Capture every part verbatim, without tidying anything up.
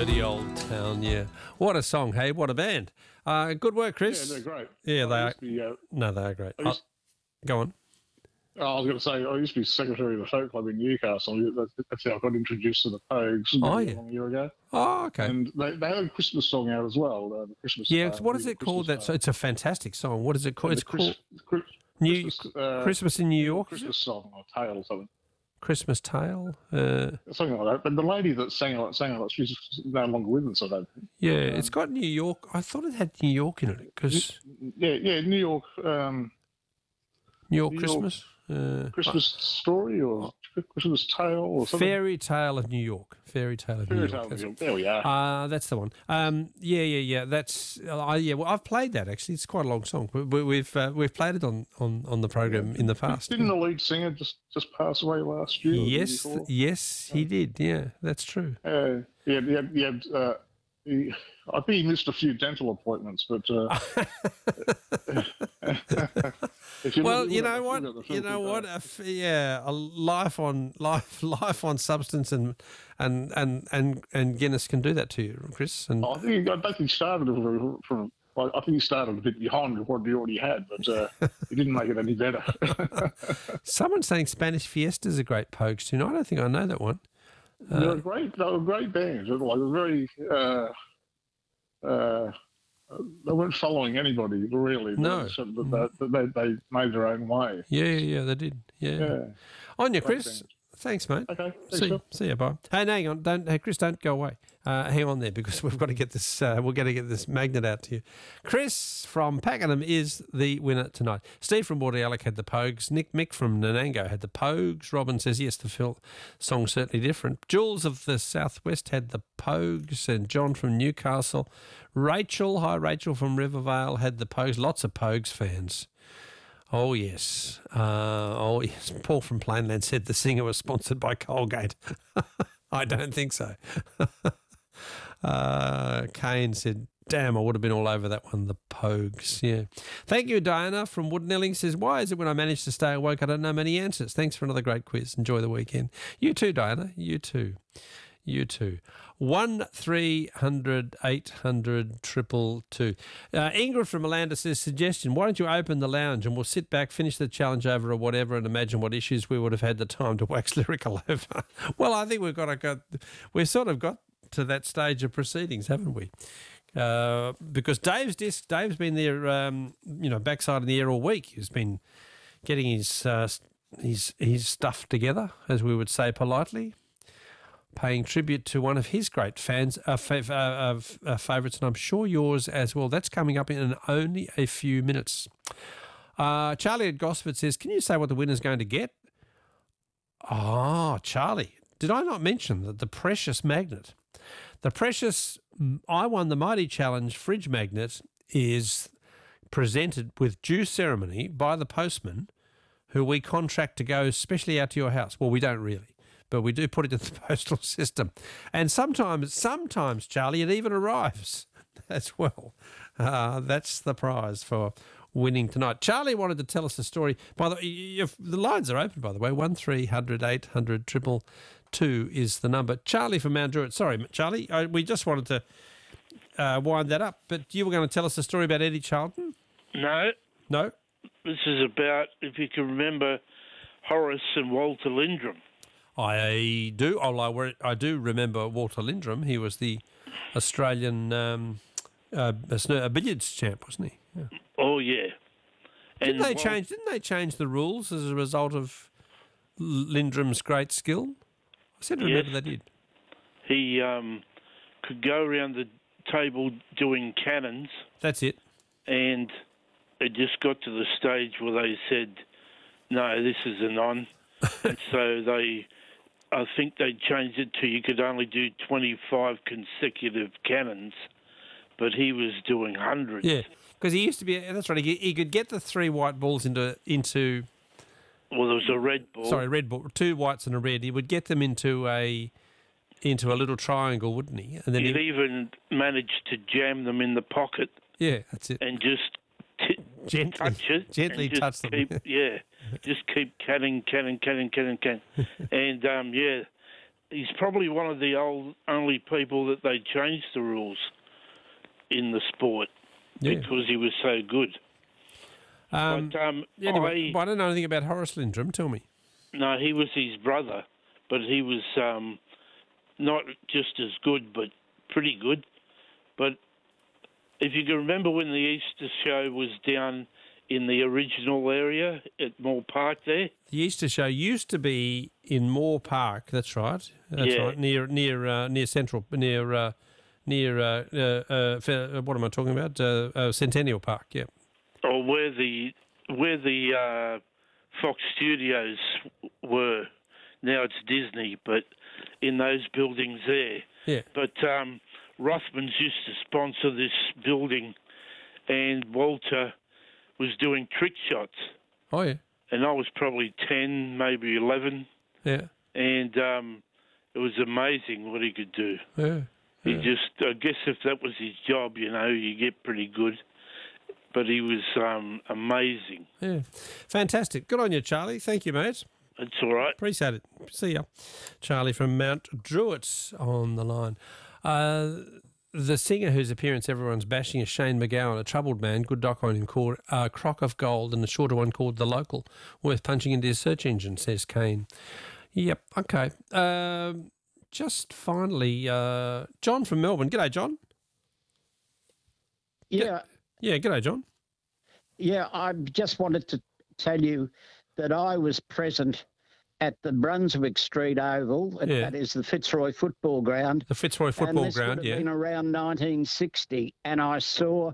Dirty Old Town, yeah. What a song, hey? What a band. Uh, good work, Chris. Yeah, they're great. Yeah, I they are. used to be, uh, No, they are great. I used- Oh, go on. oh, I was going to say, I used to be secretary of the folk club in Newcastle. That's, that's how I got introduced to the Pogues Oh, maybe yeah. a long year ago. Oh, okay. And they, they had a Christmas song out as well. Uh, the Christmas. Yeah, uh, what is it Christmas called? That's Song. It's a fantastic song. What is it called? And It's the Chris- called Chris- New Christmas, uh, Christmas in New York. is it? Christmas song or tale or something. Christmas Tale. Uh, Something like that. But the lady that sang it, sang it, she's no longer with us, I don't think. yeah, it's got New York. I thought it had New York in it because Yeah, yeah, New York, um, New York New York- Christmas. Uh, Christmas Story or Christmas Tale or something. Fairy Tale of New York. Fairy Tale of New Fairy York. Tale. that's it. There we are. Uh, that's the one. Um, yeah, yeah, yeah. That's uh, I yeah. Well, I've played that actually. It's quite a long song. We, we, we've uh, we've played it on, on, on the program in the past. Didn't the lead singer just, just pass away last year? or the year Yes, before? yes, he did. Yeah, that's true. Uh, he had, he had, he had, uh, he, I think he missed a few dental appointments, but uh, if you Well, look- you look at know the- what? look at the You filthy know what? photo. A f- yeah, a life on life, life on substance, and and and and and Guinness can do that to you, Chris. And I think I don't think he started from, from well, I think he started a bit behind what he already had, but uh, he didn't make it any better. someone's saying Spanish Fiesta is a great Pogues tune. I don't think I know that one. They're a great, they were a great band. They were like very, uh, uh, they weren't following anybody really. They No. just- But they, they, they made their own way. Yeah, yeah, yeah, they did. Yeah. Yeah. On you, Great Chris. band. Thanks, mate. Okay. Thanks, See, Phil. see you, bye. Hey, no, hang on, don't, hey, Chris, don't go away. Uh, hang on there because we've got to get this. Uh, we're going to get this magnet out to you. Chris from Pakenham is the winner tonight. Steve from Bordeaux had the Pogues. Nick Mick from Nanango had the Pogues. Robin says yes, the Phil song's certainly different. Jules of the Southwest had the Pogues, and John from Newcastle. Rachel, hi Rachel from Rivervale had the Pogues. Lots of Pogues fans. Oh, yes. Uh, oh, yes. Paul from Plainland said the singer was sponsored by Colgate. I don't think so. uh, Kane said, damn, I would have been all over that one, the Pogues. Yeah. Thank you, Diana from Woodnelling says, why is it when I manage to stay awake, I don't know many answers? Thanks for another great quiz. Enjoy the weekend. You too, Diana. You too. You too. One three hundred eight hundred triple two. Uh, Ingrid from Malanda says, suggestion, why don't you open the lounge and we'll sit back, finish the challenge over or whatever and imagine what issues we would have had the time to wax lyrical over. Well, I think we've got to go, we've sort of got to that stage of proceedings, haven't we? Uh, because Dave's disc, Dave's been there, um, you know, backside in the air all week. He's been getting his, uh, his, his stuff together, as we would say politely, paying tribute to one of his great fans, uh, fav- uh, uh, uh, favourites, and I'm sure yours as well. That's coming up in only a few minutes. Uh, Charlie at Gosford says, can you say what the winner's going to get? Oh, Charlie, did I not mention that the precious magnet, the precious I Won the Mighty Challenge fridge magnet is presented with due ceremony by the postman who we contract to go specially out to your house. Well, we don't really, but we do put it in the postal system. And sometimes, sometimes, Charlie, it even arrives as well. Uh, that's the prize for winning tonight. Charlie wanted to tell us a story. By the way, if the lines are open, by the way, one three hundred eight hundred triple two is the number. Charlie from Mount Druitt. Sorry, Charlie, I, we just wanted to uh, wind that up, but you were going to tell us a story about Eddie Charlton? No, No? this is about, if you can remember, Horace and Walter Lindrum. I do. Oh, I, were- I do remember Walter Lindrum. He was the Australian um, uh, a sn- a billiards champ, wasn't he? Yeah. Oh, yeah. Didn't they Wal- change? Didn't they change the rules as a result of L- Lindrum's great skill? I seem to remember Yes. they did. He um, could go around the table doing cannons, That's it. and it just got to the stage where they said, no, this is a non. And so they, I think they changed it to you could only do twenty-five consecutive cannons, but he was doing hundreds. Yeah, because he used to be. That's right. He, he could get the three white balls into into. Well, there was a red ball. Sorry, red ball. Two whites and a red. He would get them into a into a little triangle, wouldn't he? And then He'd he, even managed to jam them in the pocket yeah, that's it. and just t- Gently, touch it. gently and just touch them. Keep, yeah, just keep canning, canning, canning, canning, canning. And, um, yeah, he's probably one of the old only people that they changed the rules in the sport Yeah. because he was so good. Um, but um, anyway, I, but I don't know anything about Horace Lindrum. Tell me. no, he was his brother, but he was um, not just as good, but pretty good. But if you can remember when the Easter show was down in the original area at Moore Park there. The Easter show used to be in Moore Park. That's right. That's Yeah. right. Near near uh, near Central near uh, near uh, uh, uh, Fe- what am I talking about? Uh, uh, Centennial Park. Yeah. Or where the where the uh, Fox Studios were. Now it's Disney, but in those buildings there. Yeah. But um, Rothmans used to sponsor this building, and Walter was doing trick shots. Oh yeah. And I was probably ten, maybe eleven. Yeah. And um, it was amazing what he could do. Yeah. He yeah. just, I guess if that was his job, you know, you get pretty good. But he was um, amazing. Yeah. Fantastic. Good on you, Charlie. Thank you, mate. That's all right. Appreciate it. See ya. Charlie from Mount Druitt on the line. Uh, the singer whose appearance everyone's bashing is Shane McGowan, a troubled man. Good doc on him called uh, Crock of Gold, and a shorter one called The Local. Worth punching into his search engine, says Kane. Yep, okay. Um just finally, uh, John from Melbourne. G'day, John. Yeah, Yeah, g'day, John. yeah. I just wanted to tell you that I was present at the Brunswick Street Oval, and Yeah. that is the Fitzroy Football Ground. The Fitzroy and Football this Ground, would have yeah. been around nineteen sixty, and I saw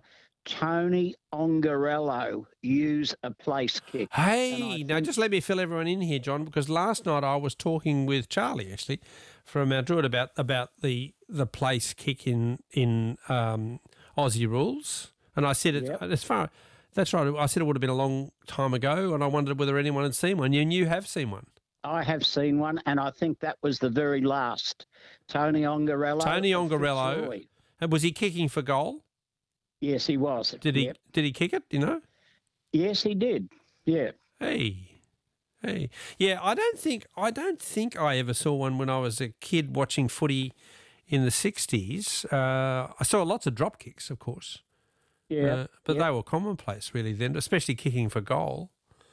Tony Ongarello use a place kick. And Hey, I now think- just let me fill everyone in here, John, because last night I was talking with Charlie, actually, from Mount Druitt about about the the place kick in in um, Aussie rules, and I said it Yep. as far. That's right. I said it would have been a long time ago, and I wondered whether anyone had seen one. And you have seen one. I have seen one, and I think that was the very last. Tony Ongarello. Tony of Ongarello. Fitzroy. And was he kicking for goal? Yes, he was. Did he? Yep. Did he kick it? You know? Yes, he did. Yeah. Hey, hey, yeah. I don't think I don't think I ever saw one when I was a kid watching footy in the sixties. Uh, I saw lots of drop kicks, of course, Yeah. uh, but yep. they were commonplace really then, especially kicking for goal.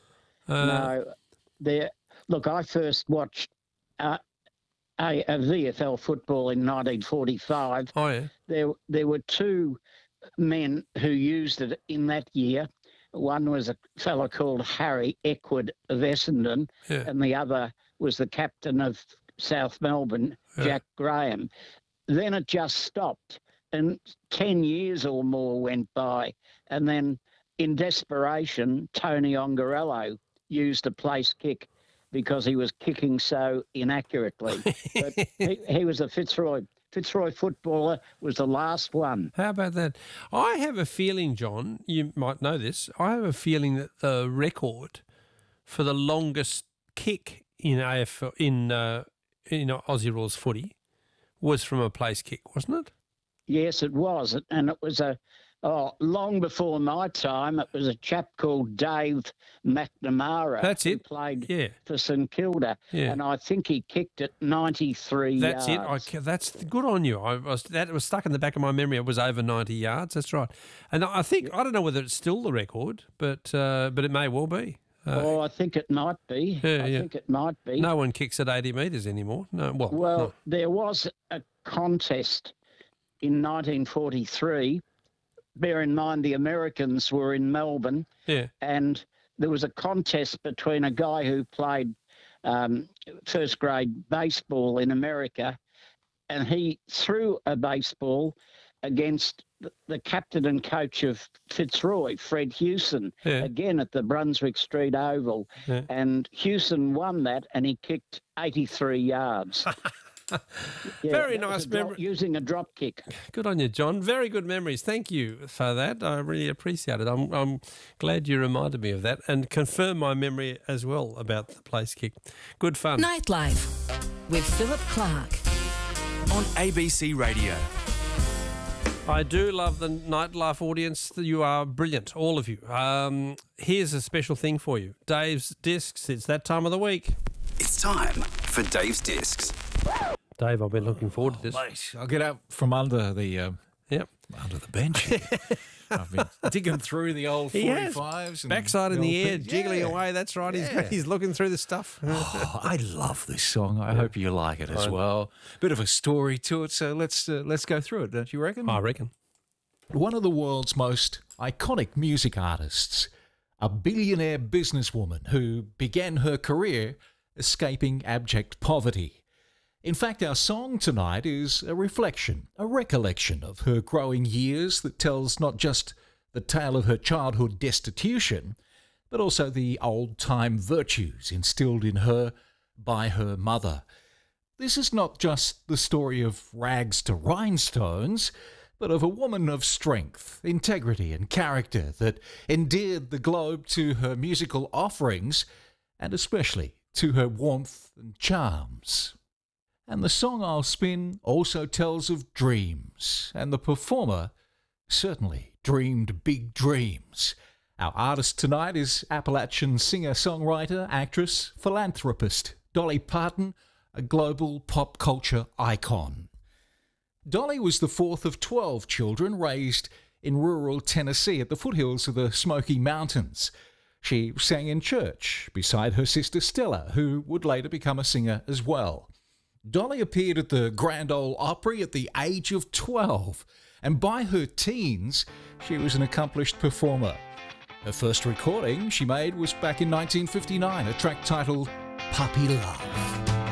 Uh, No, there. Look, I first watched uh, a, a V F L football in nineteen forty-five. Oh yeah, There, there were two men who used it in that year. One was a fellow called Harry Eckwood of Essendon, yeah, and the other was the captain of South Melbourne, Yeah. Jack Graham. Then it just stopped, and ten years or more went by, and then in desperation, Tony Ongarello used a place kick because he was kicking so inaccurately. But he, he was a Fitzroy Fitzroy footballer, was the last one. How about that? I have a feeling, John, you might know this. I have a feeling that the record for the longest kick in A F L in uh, in Aussie rules footy was from a place kick, wasn't it? Yes, it was, and it was a oh long before my time. It was a chap called Dave McNamara. That's who it. Played Yeah, for St Kilda, yeah. and I think he kicked it ninety-three That's it. I, yards. ca- that's good on you. I was that was stuck in the back of my memory. It was over ninety yards. That's right. And I think I don't know whether it's still the record, but uh, but it may well be. Uh, Oh, I think it might be. Yeah, I yeah. think it might be. no one kicks at eighty metres anymore. No, well, Well, no. there was a contest in nineteen forty-three. Bear in mind the Americans were in Melbourne, yeah, and there was a contest between a guy who played um, first grade baseball in America, and he threw a baseball against the, the captain and coach of Fitzroy, Fred Hewson, yeah. again at the Brunswick Street Oval. Yeah. And Hewson won that, and he kicked eighty-three yards. Yeah, Very that was nice a drop- memory. using a drop kick. Good on you, John. Very good memories. Thank you for that. I really appreciate it. I'm, I'm glad you reminded me of that and confirmed my memory as well about the place kick. Good fun. Nightlife with Philip Clark. On A B C Radio. I do love the nightlife audience. You are brilliant, all of you. Um, here's a special thing for you. Dave's Discs. It's that time of the week. It's time for Dave's Discs. Dave, I've been looking forward to this. Mate, I'll get out from under the um, Yep. under the bench. I've been digging through the old He has. forty-fives. And Backside in the old air, pins. jiggling Yeah. away. That's right. Yeah. He's, he's looking through the stuff. Oh, I love this song. I hope you like it as well. Bit of a story to it, so let's uh, let's go through it, don't you reckon? I reckon. One of the world's most iconic music artists, a billionaire businesswoman who began her career escaping abject poverty. In fact, our song tonight is a reflection, a recollection of her growing years that tells not just the tale of her childhood destitution, but also the old-time virtues instilled in her by her mother. This is not just the story of rags to rhinestones, but of a woman of strength, integrity and character that endeared the globe to her musical offerings and especially to her warmth and charms. And the song I'll spin also tells of dreams, and the performer certainly dreamed big dreams. Our artist tonight is Appalachian singer-songwriter, actress, philanthropist, Dolly Parton, a global pop culture icon. Dolly was the fourth of twelve children raised in rural Tennessee at the foothills of the Smoky Mountains. She sang in church beside her sister Stella, who would later become a singer as well. Dolly appeared at the Grand Ole Opry at the age of twelve, and by her teens, she was an accomplished performer. Her first recording she made was back in nineteen fifty-nine, a track titled Puppy Love.